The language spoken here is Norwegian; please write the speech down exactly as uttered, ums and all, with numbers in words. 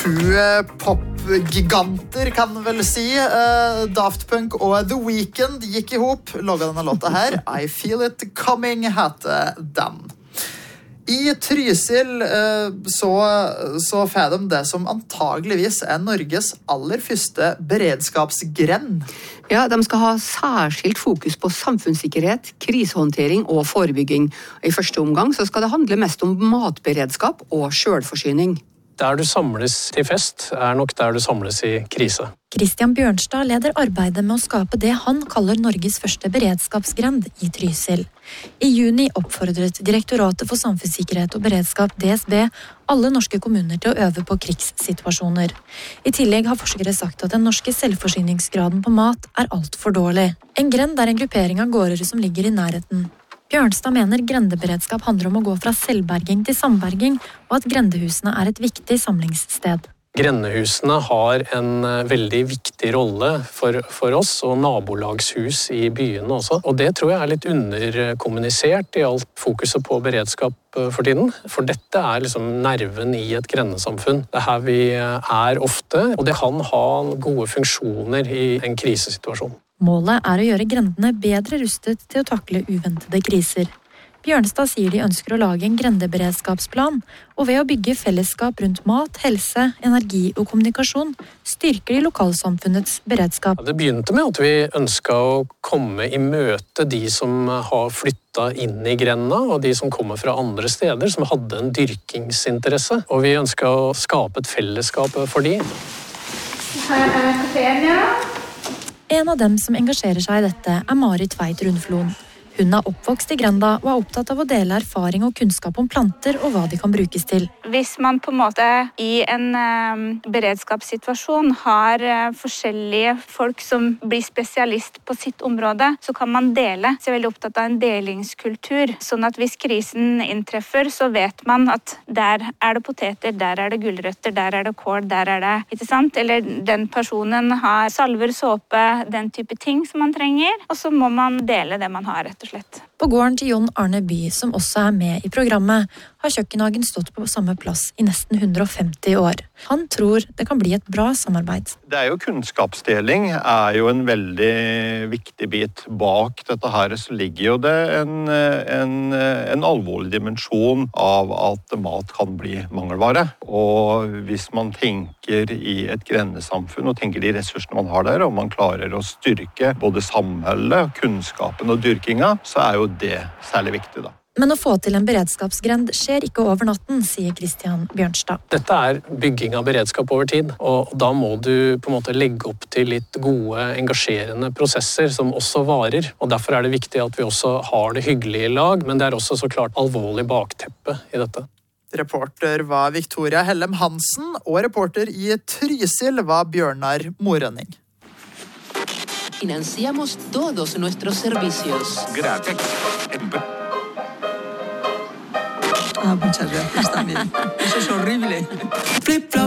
To popgiganter, kan man vel si. Uh, Daft Punk og The Weeknd gikk i hop. Laget denne låta her. I Feel It Coming heter den. I Trysil uh, så, så får de det som antageligvis er Norges aller første beredskapsgrend. Ja, de skal ha særskilt fokus på samfunnssikkerhet, krisehåndtering og forebygging. I første omgang så skal det handle mest om matberedskap og selvforsyning. Der du samles til fest, er nok der du samles i krise. Christian Bjørnstad leder arbeidet med å skape det han kaller Norges første beredskapsgrend i Trysil. I juni oppfordret Direktoratet for samfunnssikkerhet og beredskap, D S B, alle norske kommuner til å øve på krigssituasjoner. I tillegg har forskere sagt at den norske selvforsyningsgraden på mat er alt for dårlig. En grend er en gruppering av gårder som ligger i nærheten. Bjørnstad mener grendeberedskap handler om å gå fra selvberging til samberging, og at grendehusene er et viktig samlingssted. Grendehusene har en veldig viktig rolle for, for oss, og nabolagshus i byene også. Og det tror jeg er litt underkommunisert i alt fokuset på beredskap for tiden. For dette er liksom nerven i et grendesamfunn. Det er her vi er ofte, og det kan ha gode funksjoner i en krisesituasjon. Målet er å gjøre grendene bedre rustet til å takle uventede kriser. Bjørnstad sier de ønsker å lage en grendeberedskapsplan, og ved å bygge fellesskap rundt mat, helse, energi og kommunikasjon, styrker de lokalsamfunnets beredskap. Det begynte med at vi ønsket å komme i møte de som har flyttet inn i grenda, og de som kommer fra andre steder, som hadde en dyrkingsinteresse. Og vi ønsket å skape et fellesskap for de. Her er kafeen, ja. En av dem som engasjerer seg i dette er Marit Tveit Rundflon. Hun er oppvokst i grenda og er opptatt av å dele erfaring og kunnskap om planter og hva de kan brukes til. Hvis man på en måte i en uh, beredskapssituasjon har uh, forskjellige folk som blir spesialist på sitt område, så kan man dele. Så jeg er veldig opptatt av en delingskultur, sånn at hvis krisen inntreffer, så vet man at der er det poteter, der er det gulrøtter, der er det kål, der er det, ikke sant? Eller den personen har salver, såpe, den type ting som man trenger, og så må man dele det man har, rett og slett. På gården til Jon Arne By, som også er med i programmet, har kjøkkenhagen stått på samme plass i nesten hundre og femti år. Han tror det kan bli et bra samarbeid. Det er jo kunnskapsdeling, er jo en veldig viktig bit. Bak dette her så ligger jo det en, en, en alvorlig dimensjon av at mat kan bli mangelvare. Og hvis man tenker i et grendesamfunn og tenker de ressursene man har der, og man klarer å styrke både samholdet, kunnskapen og dyrkinga, så er jo det særlig viktig da. Men å få til en beredskapsgrend skjer ikke over natten, sier Christian Bjørnstad. Dette er bygging av beredskap over tid, og da må du på en måte legge opp til litt gode, engasjerende prosesser som også varer. Og derfor er det viktig at vi også har det hyggelig i lag, men det er også så klart alvorlig bakteppe i dette. Reporter var Victoria Hellem Hansen, og reporter i Trysil var Bjørnar Morønning. Financiamos todos nuestros servicios. Gracias. Ah, muchas gracias también. Eso es horrible.